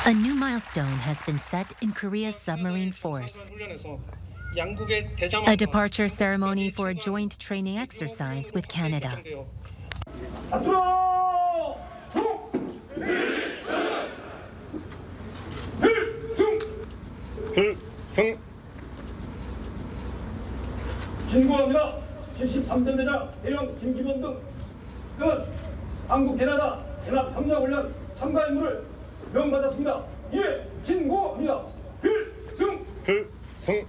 A new milestone has been set in Korea's submarine force. A departure ceremony for a joint training exercise with Canada. 진구합니다. 73전 대장 대령 김기범 등 한국 캐나다 연합 협력훈련 참가 임무를 명받았습니다. 예, 진구합니다. 필승.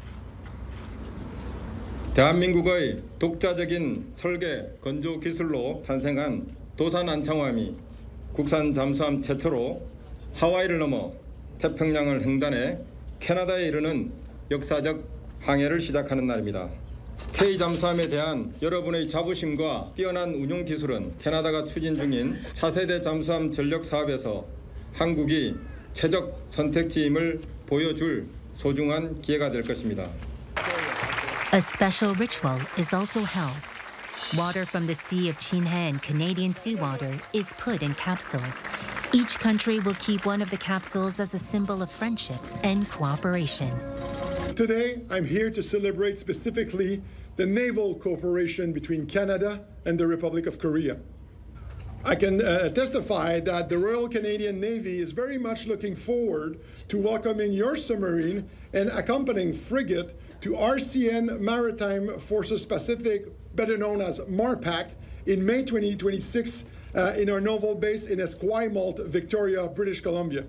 대한민국의 독자적인 설계 건조 기술로 탄생한 도산 안창호함이 국산 잠수함 최초로 하와이를 넘어 태평양을 횡단해 캐나다에 이르는 역사적 항해를 시작하는 날입니다. K 잠수함에 대한 여러분의 자부심과 뛰어난 운용 기술은 캐나다가 추진 중인 차세대 잠수함 전력 사업에서 한국이 최적 선택지임을 보여줄 소중한 기회가 될 것입니다. A special ritual is also held. Water from the Sea of Chinhae and Canadian seawater is put in capsules. Each country will keep one of the capsules as a symbol of friendship and cooperation. Today, I'm here to celebrate specifically the naval cooperation between Canada and the Republic of Korea. I can testify that the Royal Canadian Navy is very much looking forward to welcoming your submarine and accompanying frigate to RCN Maritime Forces Pacific, better known as MARPAC, in May 2026 in our naval base in Esquimalt, Victoria, British Columbia.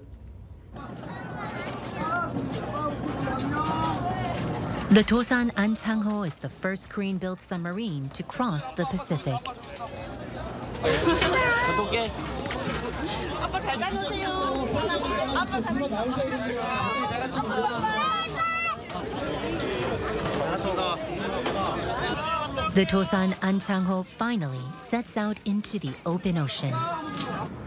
The Tosan Anchangho is the first Korean-built submarine to cross the Pacific. The Tosan Anchangho finally sets out into the open ocean.